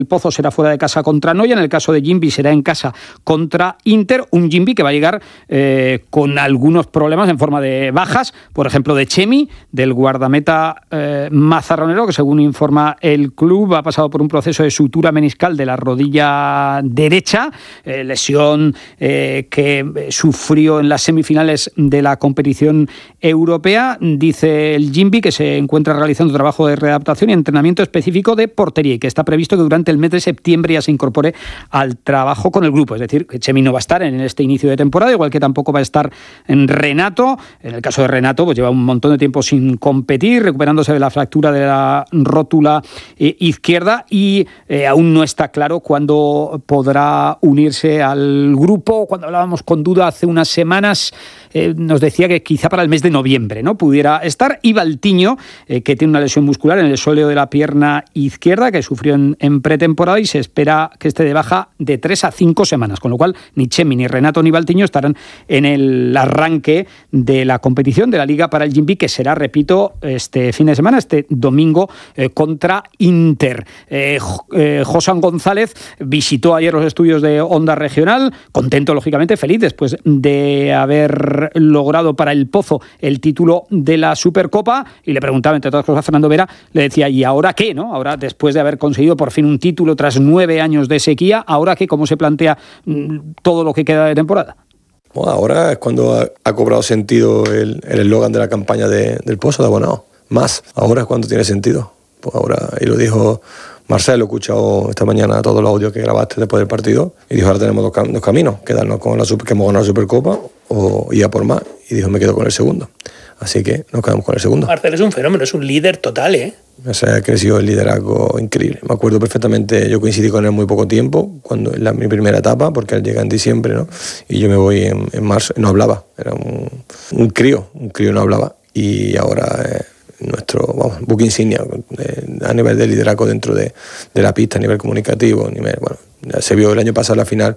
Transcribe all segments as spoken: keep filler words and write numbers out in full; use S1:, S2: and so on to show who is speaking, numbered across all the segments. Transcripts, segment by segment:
S1: El Pozo será fuera de casa contra Noya, en el caso de Jimby será en casa contra Inter, un Jimby que va a llegar eh, con algunos problemas en forma de bajas, por ejemplo de Chemi, del guardameta eh, mazarronero, que según informa el club ha pasado por un proceso de sutura meniscal de la rodilla derecha, eh, lesión eh, que sufrió en las semifinales de la competición europea. Dice el Jimby que se encuentra realizando trabajo de readaptación y entrenamiento específico de portería y que está previsto que durante el mes de septiembre ya se incorpore al trabajo con el grupo. Es decir, que Chemi no va a estar en este inicio de temporada, igual que tampoco va a estar en Renato. En el caso de Renato, pues lleva un montón de tiempo sin competir, recuperándose de la fractura de la rótula eh, izquierda y eh, aún no está claro cuándo podrá unirse al grupo. Cuando hablábamos con Duda hace unas semanas, eh, nos decía que quizá para el mes de noviembre, ¿no?, pudiera estar. Y Valtiño, eh, que tiene una lesión muscular en el sóleo de la pierna izquierda, que sufrió en, en pretemporada y se espera que esté de baja de tres a cinco semanas, con lo cual ni Chemi, ni Renato, ni Valtiño estarán en el arranque de la competición de la Liga para el Jimby, que será, repito, este fin de semana, este domingo, eh, contra Inter. Eh, eh, Josan González visitó ayer los estudios de Onda Regional, contento, lógicamente, feliz, después de haber logrado para el Pozo el título de la Supercopa, y le preguntaba, entre otras cosas, a Fernando Vera, le decía, ¿y ahora qué, no? Ahora, después de haber conseguido por fin un título tras nueve años de sequía, ¿ahora qué? ¿Cómo se plantea mmm, todo lo que queda de temporada?
S2: Bueno, ahora es cuando ha, ha cobrado sentido el eslogan de la campaña de, del Pozo de abonado. Más, ahora es cuando tiene sentido. Pues ahora, y lo dijo Marcelo, he escuchado esta mañana todos los audios que grabaste después del partido, y dijo, ahora tenemos dos, cam- dos caminos, quedarnos con la super, que hemos ganado la Supercopa o ir a por más, y dijo, me quedo con el segundo. Así que nos quedamos con el segundo.
S3: Marcelo es un fenómeno, es un líder total, ¿eh?
S2: O sea, ha crecido el liderazgo increíble. Me acuerdo perfectamente, yo coincidí con él muy poco tiempo, cuando en la, mi primera etapa, porque él llega en diciembre, ¿no? Y yo me voy en, en marzo, no hablaba, era un, un crío, un crío no hablaba, y ahora eh, nuestro, vamos, buque insignia eh, a nivel de liderazgo dentro de, de la pista, a nivel comunicativo, a nivel, bueno, ya se vio el año pasado la final,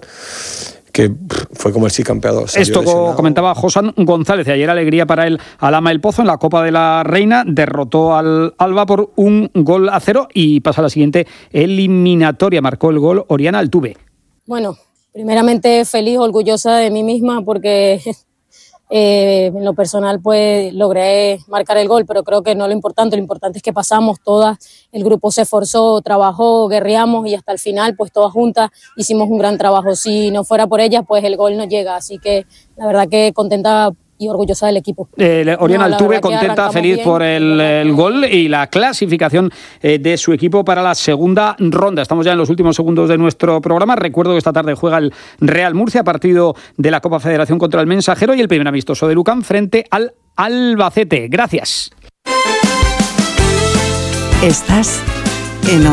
S2: que fue como el sí campeador.
S1: Esto lesionado. Comentaba Josan González, y ayer alegría para el Alama El Pozo en la Copa de la Reina, derrotó al Alba por un gol a cero y pasa a la siguiente eliminatoria, marcó el gol Oriana Altuve.
S4: Bueno, primeramente feliz, orgullosa de mí misma porque eh, en lo personal pues logré marcar el gol, pero creo que no lo importante, lo importante es que pasamos todas, el grupo se esforzó, trabajó, guerreamos y hasta el final pues todas juntas hicimos un gran trabajo. Si no fuera por ellas pues el gol no llega, así que la verdad que contenta y orgullosa del equipo.
S1: Eh, Oriana no, Altuve contenta, feliz bien, por el, el gol y la clasificación eh, de su equipo para la segunda ronda. Estamos ya en los últimos segundos de nuestro programa. Recuerdo que esta tarde juega el Real Murcia, partido de la Copa Federación contra el Mensajero, y el primer amistoso de Lucan frente al Albacete. Gracias.
S5: Estás en